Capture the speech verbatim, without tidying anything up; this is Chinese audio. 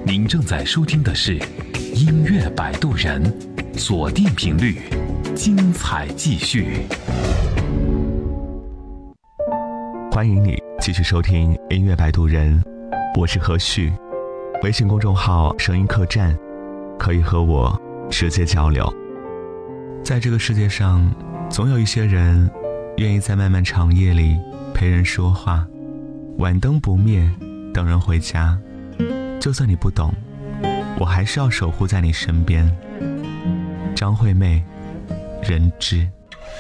您正在收听的是音乐摆渡人，锁定频率，精彩继续。 欢迎你继续收听音乐摆渡人，我是何旭。微信公众号声音客栈，可以和我直接交流。在这个世界上，总有一些人愿意在漫漫长夜里陪人说话，晚灯不灭，等人回家。就算你不懂，我还是要守护在你身边。张惠妹，人知。